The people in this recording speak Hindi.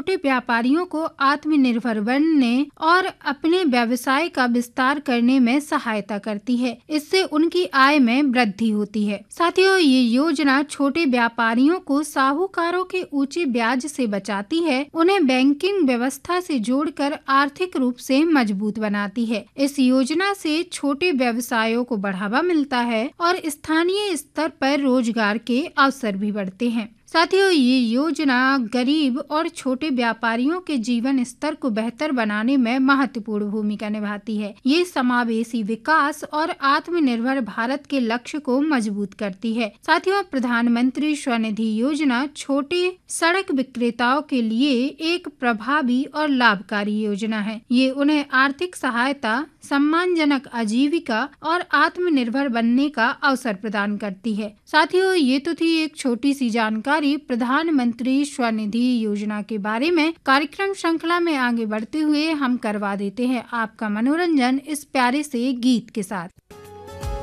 छोटे व्यापारियों को आत्मनिर्भर बनने और अपने व्यवसाय का विस्तार करने में सहायता करती है। इससे उनकी आय में वृद्धि होती है। साथियों, ये योजना छोटे व्यापारियों को साहूकारों के ऊंचे ब्याज से बचाती है, उन्हें बैंकिंग व्यवस्था से जोड़कर आर्थिक रूप से मजबूत बनाती है। इस योजना से छोटे व्यवसायों को बढ़ावा मिलता है और स्थानीय स्तर पर रोजगार के अवसर भी बढ़ते हैं। साथियों, ये योजना गरीब और छोटे व्यापारियों के जीवन स्तर को बेहतर बनाने में महत्वपूर्ण भूमिका निभाती है। ये समावेशी विकास और आत्मनिर्भर भारत के लक्ष्य को मजबूत करती है। साथियों, प्रधानमंत्री स्वनिधि योजना छोटे सड़क विक्रेताओं के लिए एक प्रभावी और लाभकारी योजना है। ये उन्हें आर्थिक सहायता, सम्मानजनक आजीविका और आत्मनिर्भर बनने का अवसर प्रदान करती है। साथियों, ये तो थी एक छोटी सी जानकारी प्रधानमंत्री स्वनिधि योजना के बारे में। कार्यक्रम श्रृंखला में आगे बढ़ते हुए हम करवा देते हैं आपका मनोरंजन इस प्यारे से गीत के साथ।